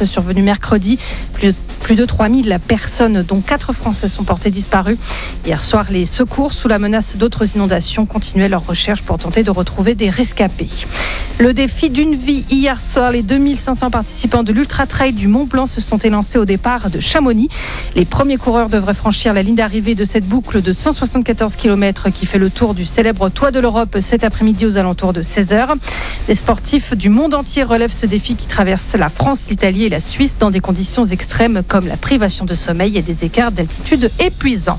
sécheresse survenue mercredi. Plus de 3000 personnes, dont 4 Français, sont portées disparues. Hier soir, les secours, sous la menace d'autres inondations, continuaient leurs recherches pour tenter de retrouver des rescapés. Le défi d'une vie. Hier soir, les 2500 participants de l'Ultra Trail du Mont Blanc se sont élancés au départ de Chamonix. Les premiers coureurs devraient franchir la ligne d'arrivée de cette boucle de 174 km qui fait le tour du célèbre Toit de l'Europe cet après-midi aux alentours de 16h. Des sportifs du monde entier relèvent ce défi qui traverse la France, l'Italie et la Suisse dans des conditions extrêmes comme la privation de sommeil et des écarts d'altitude épuisants.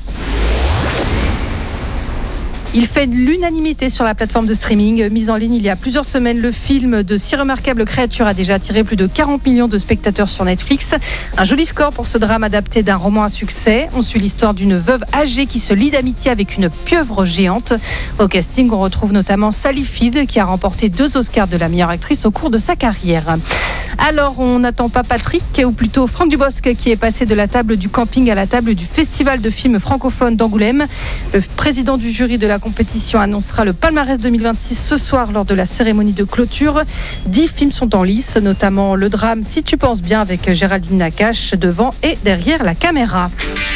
Il fait l'unanimité sur la plateforme de streaming. Mise en ligne il y a plusieurs semaines, le film de Si remarquables créatures a déjà attiré plus de 40 millions de spectateurs sur Netflix. Un joli score pour ce drame adapté d'un roman à succès. On suit l'histoire d'une veuve âgée qui se lie d'amitié avec une pieuvre géante. Au casting, on retrouve notamment Sally Field qui a remporté 2 Oscars de la meilleure actrice au cours de sa carrière. Alors, on n'attend pas Patrick, ou plutôt Franck Dubosc, qui est passé de la table du camping à la table du Festival de films francophones d'Angoulême. Le président du jury de la compétition annoncera le palmarès 2026 ce soir lors de la cérémonie de clôture. 10 films sont en lice, notamment le drame Si tu penses bien avec Géraldine Nakache devant et derrière la caméra.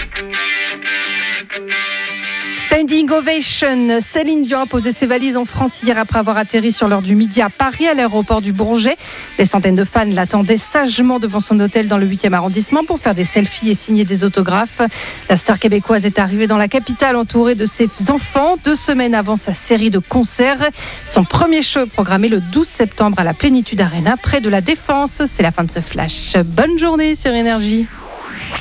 Standing ovation. Céline Dion a posé ses valises en France hier après avoir atterri sur l'heure du midi à Paris à l'aéroport du Bourget. Des centaines de fans l'attendaient sagement devant son hôtel dans le 8e arrondissement pour faire des selfies et signer des autographes. La star québécoise est arrivée dans la capitale entourée de ses enfants 2 semaines avant sa série de concerts. Son premier show est programmé le 12 septembre à la Plénitude Arena près de la Défense. C'est la fin de ce flash. Bonne journée sur Énergie.